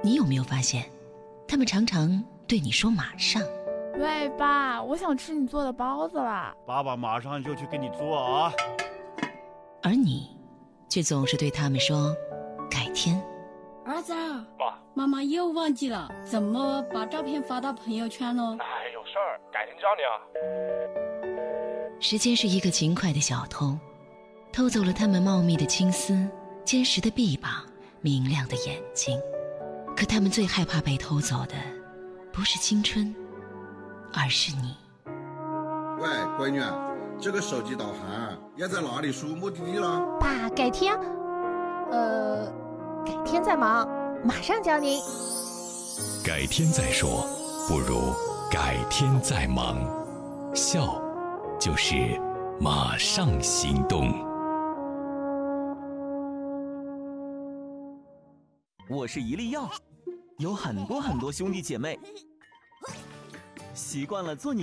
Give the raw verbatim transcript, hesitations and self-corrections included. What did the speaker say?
你有没有发现，他们常常对你说马上。 喂，爸，我想吃你做的包子啦。 爸爸马上就去给你做啊。 而你却总是对他们说改天。 儿子， 爸， 妈妈又忘记了怎么把照片发到朋友圈了。 哎，有事儿，改天教你啊。 时间是一个勤快的小偷，偷走了他们茂密的青丝、坚实的臂膀、明亮的眼睛。可他们最害怕被偷走的，不是青春，而是你。 喂，闺女，这个手机导航要在哪里输目的地了？ 爸，改天，呃，改天再忙，马上教您。 改天再说，不如改天再忙。笑，就是马上行动。 我是一粒药，有很多很多兄弟姐妹，习惯了做你